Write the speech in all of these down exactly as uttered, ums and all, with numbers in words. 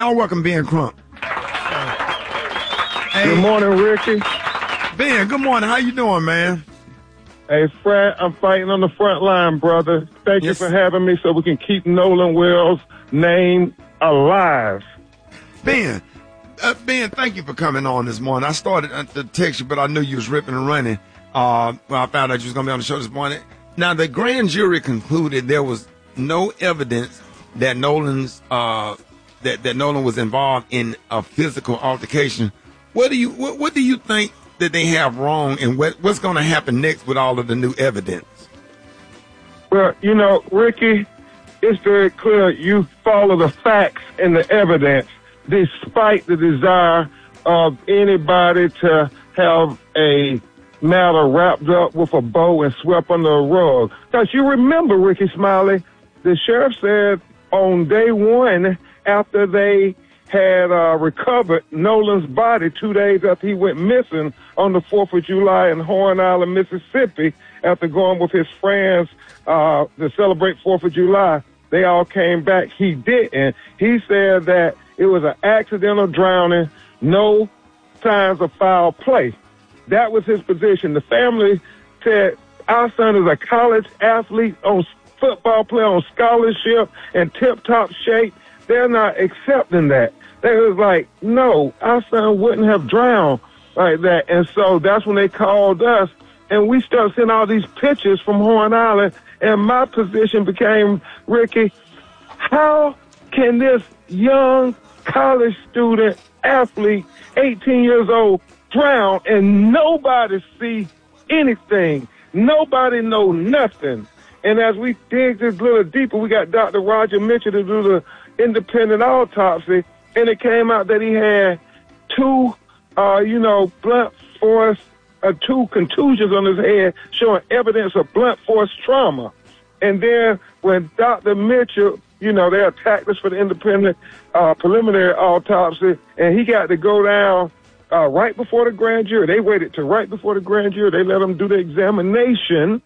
Y'all welcome Ben Crump. Hey. Good morning, Ricky. Ben, good morning. How you doing, man? Hey, Fred, I'm fighting on the front line, brother. Thank yes. you for having me so we can keep Nolan Wells' name alive. Ben, uh, Ben, thank you for coming on this morning. I started to text you, but I knew you was ripping and running. Uh, well, I found out you was going to be on the show this morning. Now, the grand jury concluded there was no evidence that Nolan's uh, that, that Nolan was involved in a physical altercation. What do you what, what do you think that they have wrong, and what, what's going to happen next with all of the new evidence? Well, you know, Ricky, it's very clear you follow the facts and the evidence despite the desire of anybody to have a matter wrapped up with a bow and swept under a rug. Because you remember, Ricky Smiley, the sheriff said on day one after they had uh, recovered Nolan's body two days after he went missing on the fourth of July in Horn Island, Mississippi, after going with his friends uh, to celebrate fourth of July. They all came back. He didn't. He said that it was an accidental drowning, no signs of foul play. That was his position. The family said, our son is a college athlete on football player on scholarship and tip-top shape. They're not accepting that. They was like, no, our son wouldn't have drowned like that. And so that's when they called us, and we started seeing all these pictures from Horn Island, and my position became, Ricky, how can this young college student, athlete, eighteen years old, drown and nobody see anything? Nobody know nothing. And as we dig this a little deeper, we got Doctor Roger Mitchell to do the independent autopsy, and it came out that he had two, uh, you know, blunt force, uh, two contusions on his head, showing evidence of blunt force trauma. And then when Doctor Mitchell, you know, they attacked us for the independent uh, preliminary autopsy, and he got to go down uh, right before the grand jury. They waited till right before the grand jury. They let him do the examination.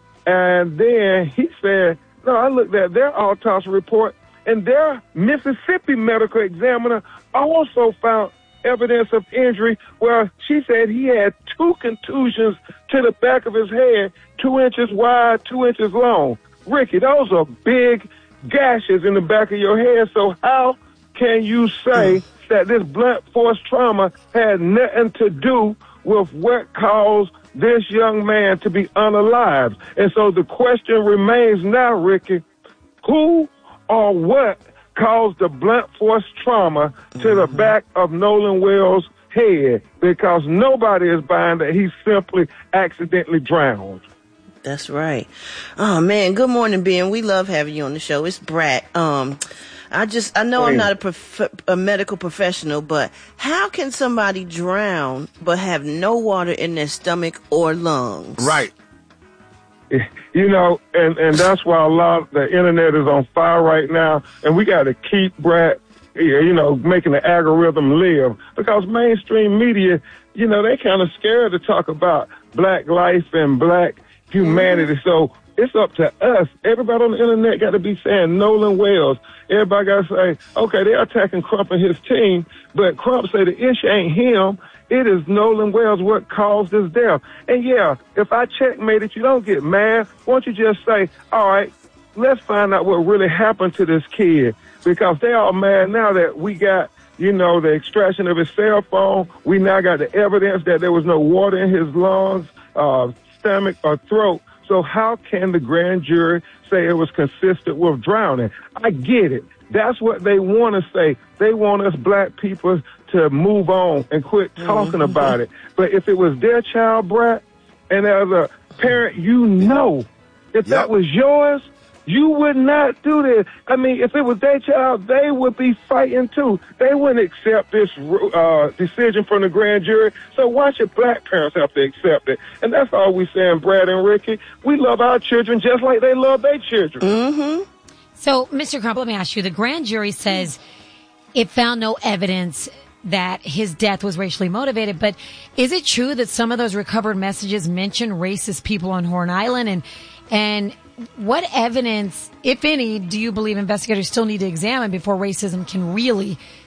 And then he said, no, I looked at their autopsy report, and their Mississippi medical examiner also found evidence of injury where she said he had two contusions to the back of his head, two inches wide, two inches long. Ricky, those are big gashes in the back of your head. So how can you say that this blunt force trauma had nothing to do with what caused this young man to be unalived? And so the question remains now, Ricky, who or what caused the blunt force trauma to mm-hmm. the back of Nolan Wells' head? Because nobody is buying that he simply accidentally drowned. That's right. Oh, man. Good morning, Ben. We love having you on the show. It's Brat. Um, I just, I know I'm not a, prof- a medical professional, but how can somebody drown but have no water in their stomach or lungs? Right. You know, and, and that's why a lot of the internet is on fire right now, and we got to keep Brad, you know, making the algorithm live, because mainstream media, you know, they kind of scared to talk about black life and black humanity. Mm-hmm. So it's up to us. Everybody on the internet got to be saying Nolan Wells. Everybody got to say, okay, they're attacking Crump and his team, but Crump say the issue ain't him. It is Nolan Wells what caused his death. And yeah, if I checkmate it, you don't get mad. Why don't you just say, all right, let's find out what really happened to this kid? Because they all mad now that we got, you know, the extraction of his cell phone. We now got the evidence that there was no water in his lungs, uh, stomach, or throat. So how can the grand jury say it was consistent with drowning? I get it. That's what they want to say. They want us black people to move on and quit talking mm-hmm. about it. But if it was their child, Brett, and as a parent, you know, if yep. that was yours, you would not do this. I mean, if it was their child, they would be fighting too. They wouldn't accept this uh, decision from the grand jury. So why should black parents have to accept it? And that's all we saying, Brad and Ricky. We love our children just like they love their children. Mm-hmm. So, Mister Crump, let me ask you. The grand jury says it found no evidence that his death was racially motivated, but is it true that some of those recovered messages mention racist people on Horn Island? And and what evidence, if any, do you believe investigators still need to examine before racism can really